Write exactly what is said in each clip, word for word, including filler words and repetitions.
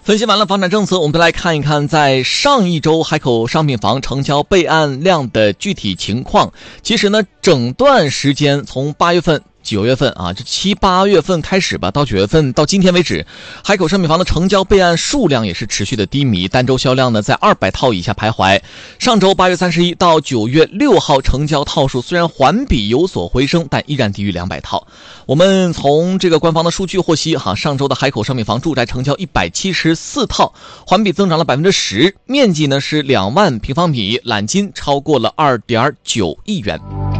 分析完了房产政策，我们再来看一看在上一周海口商品房成交备案量的具体情况。其实呢，整段时间从八月份九月份啊，这七八月份开始吧，到九月份到今天为止，海口商品房的成交备案数量也是持续的低迷，单周销量呢在二百套以下徘徊。上周八月三十一到九月六号成交套数虽然环比有所回升，但依然低于两百套。我们从这个官方的数据获悉，哈，上周的海口商品房住宅成交一百七十四套，环比增长了百分之十，面积呢是两万平方米，揽金超过了二点九亿元。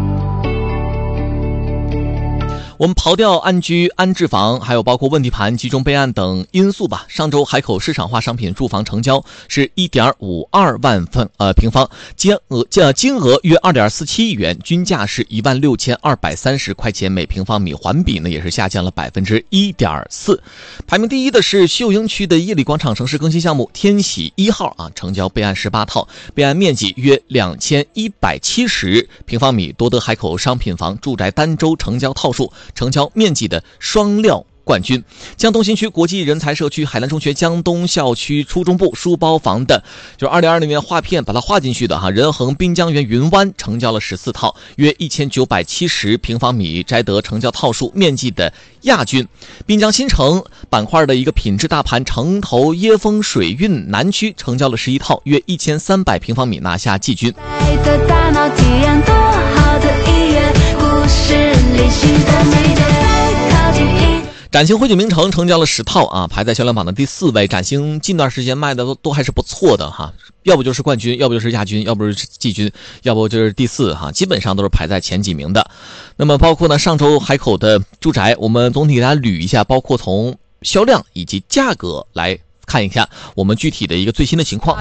我们刨掉安居安置房，还有包括问题盘、集中备案等因素吧。上周海口市场化商品住房成交是 一点五二万份呃平方，金额呃金额约 二点四七亿元，均价是一万六千二百三十块钱每平方米，环比呢也是下降了百分之一点四。排名第一的是秀英区的业里广场城市更新项目天喜一号啊，成交备案十八套，备案面积约两千一百七十平方米，夺得海口商品房住宅单周成交套数、成交面积的双料冠军。江东新区国际人才社区海南中学江东校区初中部书包房的，就是二零二零年画片把它画进去的哈，仁恒滨江园云湾成交了十四套，约一千九百七十平方米，摘得成交套数面积的亚军。滨江新城板块的一个品质大盘城头椰风水韵南区成交了十一套，约一千三百平方米，拿下季军。大脑体验多好的音乐，故事里新的美点靠近一。崭星汇景名城成交了十套啊，排在销量榜的第四位。崭星近段时间卖的都都还是不错的哈，要不就是冠军，要不就是亚军，要不就是季军，要不就是第四哈，基本上都是排在前几名的。那么包括呢上周海口的住宅，我们总体给大家捋一下，包括从销量以及价格来看一下我们具体的一个最新的情况。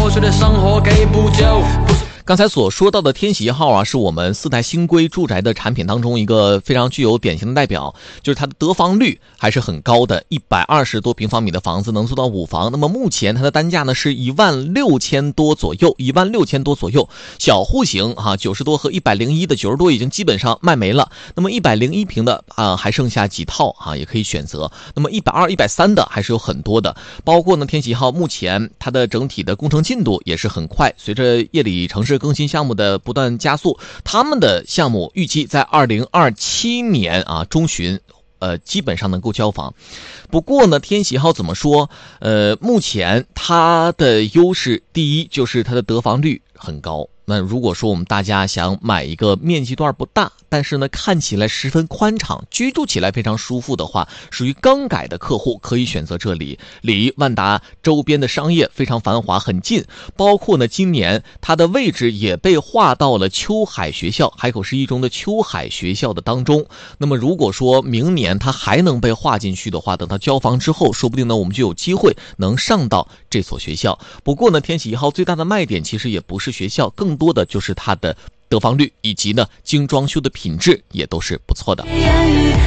刚才所说到的天喜一号啊，是我们四代新规住宅的产品当中一个非常具有典型的代表，就是它的得房率还是很高的，一百二十多平方米的房子能做到五房。那么目前它的单价呢是一万六千多左右，一万六千多左右。小户型哈、啊，九十多和一百零一的九十多已经基本上卖没了。那么一百零一平的啊还剩下几套啊，也可以选择。那么一百二、一百三的还是有很多的，包括呢天喜一号目前它的整体的工程进度也是很快，随着业里城市更新项目的不断加速，他们的项目预计在二零二七年啊中旬呃基本上能够交房。不过呢天喜号怎么说，呃目前它的优势第一就是它的得房率很高。那如果说我们大家想买一个面积段不大，但是呢看起来十分宽敞，居住起来非常舒服的话，属于刚改的客户可以选择这里。离万达周边的商业非常繁华，很近，包括呢今年它的位置也被划到了秋海学校，海口市一中的秋海学校的当中。那么如果说明年它还能被划进去的话，等到交房之后，说不定呢我们就有机会能上到这所学校。不过呢天喜一号最大的卖点其实也不是学校，更多的就是它的得房率以及呢精装修的品质也都是不错的。